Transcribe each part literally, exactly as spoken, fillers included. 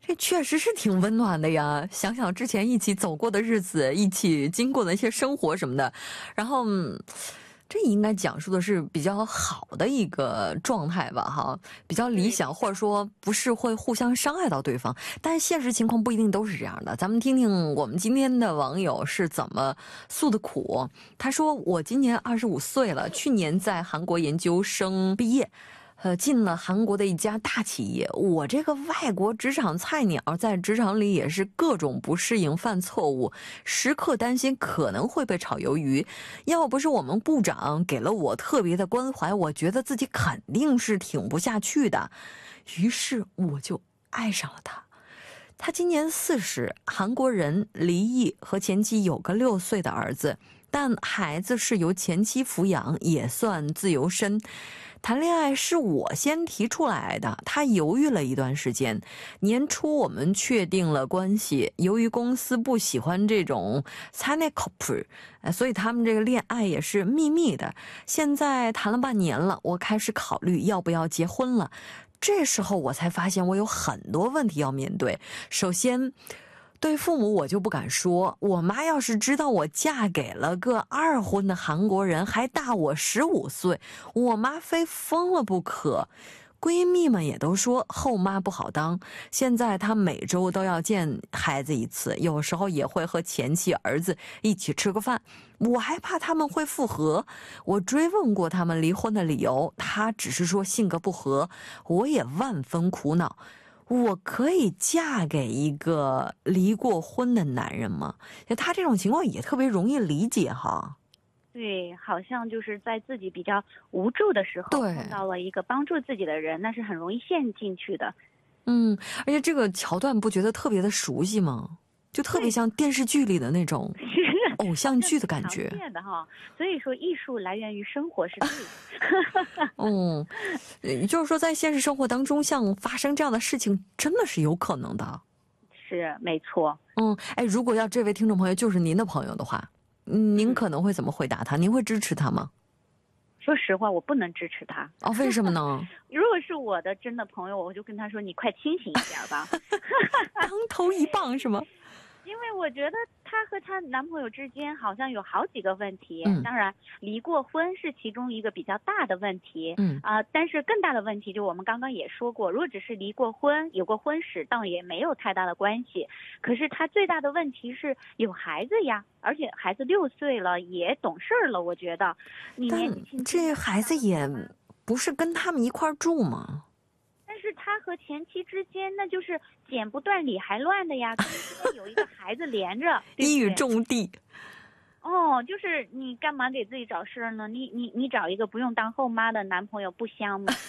这确实是挺温暖的呀，想想之前一起走过的日子，一起经过的一些生活什么的，然后这应该讲述的是比较好的一个状态吧，哈，比较理想，或者说不是会互相伤害到对方，但是现实情况不一定都是这样的。咱们听听我们今天的网友是怎么诉的苦。他说，我今年二十五岁了，去年在韩国研究生毕业，呃，进了韩国的一家大企业。我这个外国职场菜鸟，在职场里也是各种不适应，犯错误，时刻担心可能会被炒鱿鱼。要不是我们部长给了我特别的关怀，我觉得自己肯定是挺不下去的。于是我就爱上了他。他今年四十，韩国人，离异，和前妻有个六岁的儿子，但孩子是由前妻抚养，也算自由身。谈恋爱是我先提出来的，他犹豫了一段时间。年初我们确定了关系，由于公司不喜欢这种 사내 커플，所以他们这个恋爱也是秘密的。现在谈了半年了，我开始考虑要不要结婚了。这时候我才发现我有很多问题要面对。首先，对父母我就不敢说，我妈要是知道我嫁给了个二婚的韩国人，还大我十五岁，我妈非疯了不可。闺蜜们也都说后妈不好当，现在她每周都要见孩子一次，有时候也会和前妻儿子一起吃个饭。我还怕他们会复合，我追问过他们离婚的理由，他只是说性格不合，我也万分苦恼。我可以嫁给一个离过婚的男人吗？他这种情况也特别容易理解哈。 对，好像就是在自己比较无助的时候碰到了一个帮助自己的人，那是很容易陷进去的。 嗯，而且这个桥段不觉得特别的熟悉吗？就特别像电视剧里的那种偶像剧的感觉。 常见的哈，所以说艺术来源于生活是对的。 嗯，就是说在现实生活当中，像发生这样的事情，真的是有可能的。 是，没错。 嗯，哎，如果要这位听众朋友就是您的朋友的话，您可能会怎么回答他？您会支持他吗？ 说实话，我不能支持他。 哦，为什么呢？ 如果是我的真的朋友，我就跟他说：“你快清醒一点吧。” 当头一棒是吗？ 因为我觉得她和她男朋友之间好像有好几个问题， 嗯、 当然离过婚是其中一个比较大的问题， 嗯啊、呃，但是更大的问题就我们刚刚也说过，如果只是离过婚有过婚史，倒也没有太大的关系。可是她最大的问题是有孩子呀，而且孩子六岁了，也懂事了。我觉得，你年纪轻轻， 这孩子也不是跟他们一块住吗？ 但是他和前妻之间，那就是剪不断理还乱的呀，跟有一个孩子连着，对对一语中的。 哦，就是你干嘛给自己找事呢？你你你找一个不用当后妈的男朋友不香吗？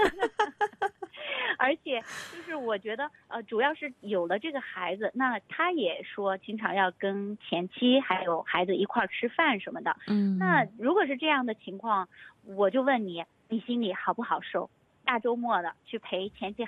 而且就是我觉得，呃，主要是有了这个孩子，那他也说经常要跟前妻还有孩子一块儿吃饭什么的。 嗯， 那如果是这样的情况，我就问你，你心里好不好受？大周末的去陪前妻